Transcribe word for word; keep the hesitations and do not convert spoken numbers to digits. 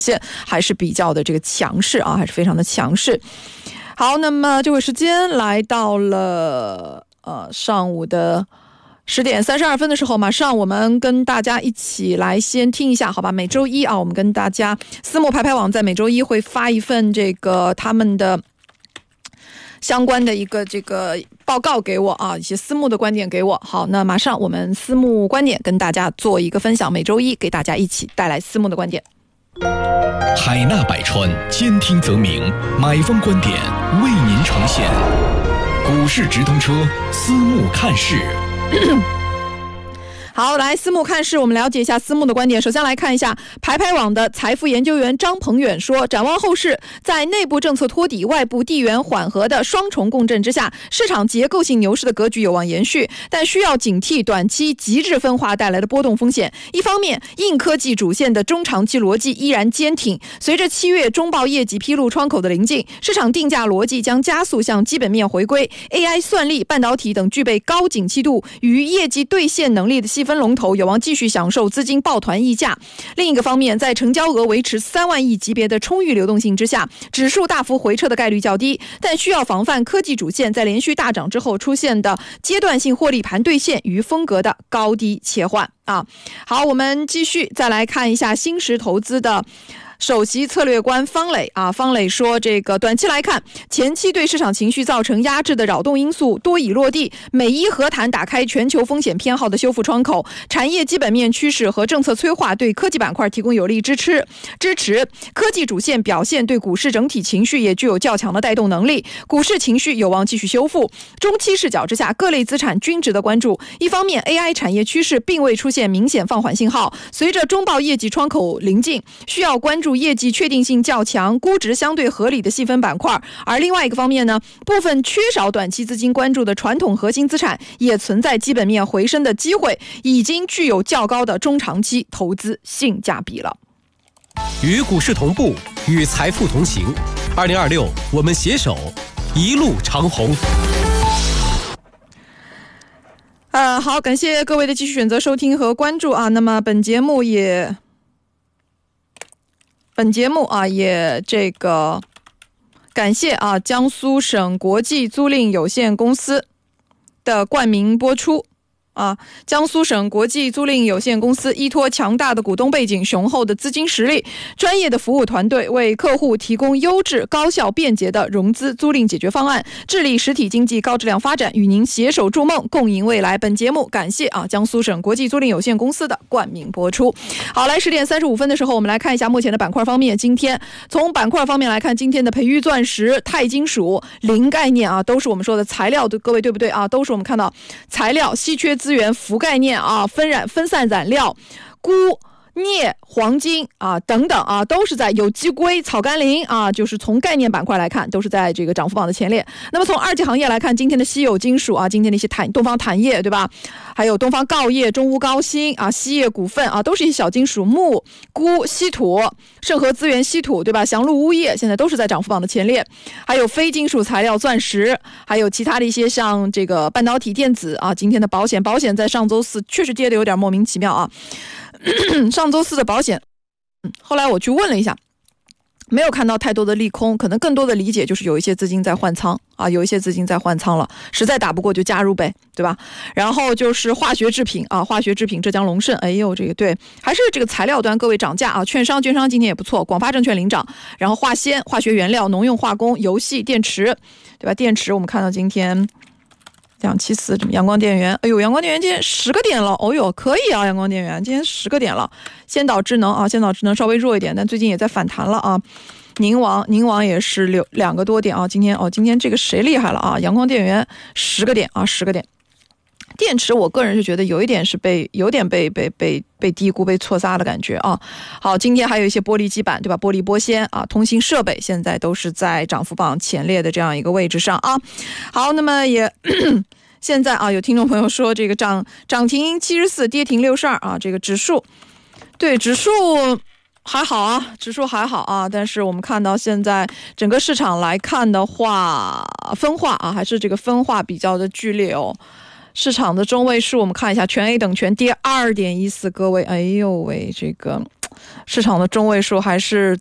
现还是比较的这个强势啊，还是非常的强势。好，那么这个时间来到了呃上午的十点三十二分的时候，马上我们跟大家一起来先听一下，好吧？每周一啊，我们跟大家私募拍拍网在每周一会发一份这个他们的相关的一个这个报告给我啊，一些私募的观点给我。好，那马上我们私募观点跟大家做一个分享，每周一给大家一起带来私募的观点。 海纳百川，兼听则明，买方观点为您呈现。股市直通车，私募看市。 好，来私募看市，我们了解一下私募的观点。首先来看一下拍拍网的财富研究员张鹏远说，展望后市，在内部政策托底、外部地缘缓和的双重共振之下，市场结构性牛市的格局有望延续，但需要警惕短期极致分化带来的波动风险。一方面，硬科技主线的中长期逻辑依然坚挺，随着七月中报业绩披露窗口的临近，市场定价逻辑将加速向基本面回归。A I、算力、半导体等具备高景气度与业绩兑现能力的细分龙头有望继续享受资金抱团溢价。另一个方面，在成交额维持三万亿级别的充裕流动性之下，指数大幅回撤的概率较低，但需要防范科技主线在连续大涨之后出现的阶段性获利盘兑现与风格的高低切换啊。好，我们继续再来看一下新石投资的首席策略官方磊啊，方磊说，这个短期来看，前期对市场情绪造成压制的扰动因素多已落地，美伊和谈打开全球风险偏好的修复窗口，产业基本面趋势和政策催化对科技板块提供有力支持，支持科技主线表现对股市整体情绪也具有较强的带动能力，股市情绪有望继续修复。中期视角之下，各类资产均值得关注。一方面 A I 产业趋势并未出现明显放缓信号，随着中报业绩窗口临近，需要关注业绩确定性较强、估值相对合理的细分板块。而另外一个方面呢，部分缺少短期资金关注的传统核心资产也存在基本面回升的机会，已经具有较高的中长期投资性价比了。 与股市同步，与财富同行。二零二六，我们携手一路长虹。 呃，好，感谢各位的继续选择收听和关注啊。那么本节目也。本节目啊，也这个感谢啊江苏省国际租赁有限公司的冠名播出。啊，江苏省国际租赁有限公司依托强大的股东背景、雄厚的资金实力、专业的服务团队，为客户提供优质、高效、便捷的融资租赁解决方案，致力实体经济高质量发展，与您携手筑梦，共赢未来。本节目感谢啊江苏省国际租赁有限公司的冠名播出。好，来十点三十五分的时候，我们来看一下目前的板块方面。今天从板块方面来看，今天的培育钻石、钛金属、磷概念啊，都是我们说的材料的，各位对不对啊？都是我们看到材料稀缺资源、氟概念啊、分染分散染料、钴、镍、黄金啊等等啊，都是在有机硅、草甘膦啊，就是从概念板块来看，都是在这个涨幅榜的前列。那么从二级行业来看，今天的稀有金属啊，今天的一些碳东方钽业，对吧？还有东方锆业、中钨高新啊、锡业股份啊，都是一些小金属，钼、钴、稀土、盛和资源稀土，对吧？祥路钨业现在都是在涨幅榜的前列。还有非金属材料钻石，还有其他的一些像这个半导体电子啊，今天的保险，保险在上周四确实跌得有点莫名其妙啊。上周四的保险，后来我去问了一下，没有看到太多的利空，可能更多的理解就是有一些资金在换仓啊，有一些资金在换仓了，实在打不过就加入呗，对吧？然后就是化学制品啊，化学制品浙江龙盛，哎呦，这个对，还是这个材料端各位涨价啊，券商券商今天也不错，广发证券领涨，然后化纤、化学原料、农用化工、游戏、电池，对吧？电池我们看到今天。两七四阳光电源，哎呦，阳光电源今天十个点了，哦呦，可以啊，阳光电源今天十个点了。先导智能啊，先导智能稍微弱一点，但最近也在反弹了啊。宁王，宁王也是六两个多点啊，今天哦，今天这个谁厉害了啊？阳光电源十个点啊，十个点。电池我个人是觉得有一点是被有点被被被被低估、被错杀的感觉啊。好，今天还有一些玻璃基板，对吧？玻璃玻纤啊，通信设备现在都是在涨幅榜前列的这样一个位置上啊。好，那么也现在啊，有听众朋友说这个涨涨停七十四，跌停六十二啊，这个指数对指数还好啊，指数还好啊，但是我们看到现在整个市场来看的话，分化啊，还是这个分化比较的剧烈哦。市场的中位数我们看一下，全 A 等权跌 二点一四， 各位哎呦喂，这个市场的中位数还是